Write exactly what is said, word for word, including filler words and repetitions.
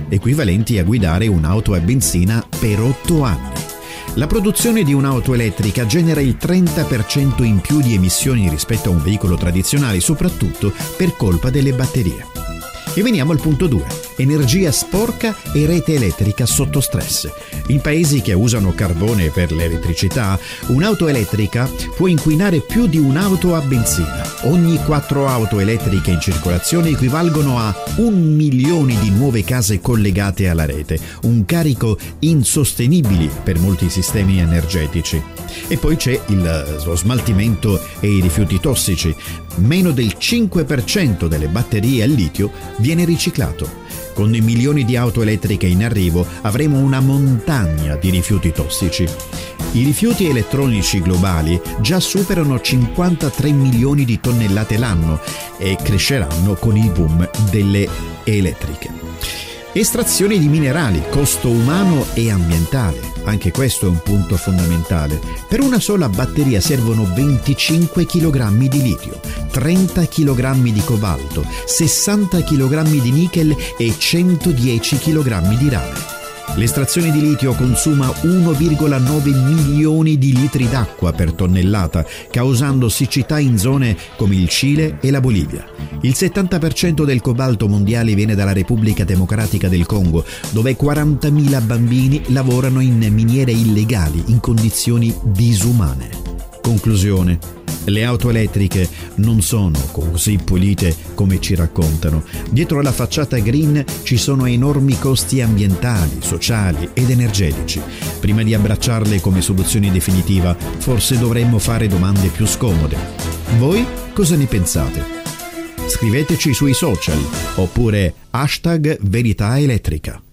equivalenti a guidare un'auto a benzina per otto anni. La produzione di un'auto elettrica genera il trenta per cento in più di emissioni rispetto a un veicolo tradizionale, soprattutto per colpa delle batterie. E veniamo al punto due. Energia sporca e rete elettrica sotto stress. In paesi che usano carbone per l'elettricità, un'auto elettrica può inquinare più di un'auto a benzina. Ogni quattro auto elettriche in circolazione equivalgono a un milione di nuove case collegate alla rete, un carico insostenibile per molti sistemi energetici. E poi c'è il, lo smaltimento e i rifiuti tossici. Meno del cinque per cento delle batterie al litio viene riciclato. Con i milioni di auto elettriche in arrivo avremo una montagna di rifiuti tossici. I rifiuti elettronici globali già superano cinquantatré milioni di tonnellate l'anno e cresceranno con il boom delle elettriche. Estrazione di minerali, costo umano e ambientale. Anche questo è un punto fondamentale. Per una sola batteria servono venticinque chilogrammi di litio, trenta chilogrammi di cobalto, sessanta chilogrammi di nichel e centodieci chilogrammi di rame. L'estrazione di litio consuma uno virgola nove milioni di litri d'acqua per tonnellata, causando siccità in zone come il Cile e la Bolivia. Il settanta per cento del cobalto mondiale viene dalla Repubblica Democratica del Congo, dove quarantamila bambini lavorano in miniere illegali in condizioni disumane. Conclusione. Le auto elettriche non sono così pulite come ci raccontano. Dietro alla facciata green ci sono enormi costi ambientali, sociali ed energetici. Prima di abbracciarle come soluzione definitiva, forse dovremmo fare domande più scomode. Voi cosa ne pensate? Scriveteci sui social oppure hashtag Verità Elettrica.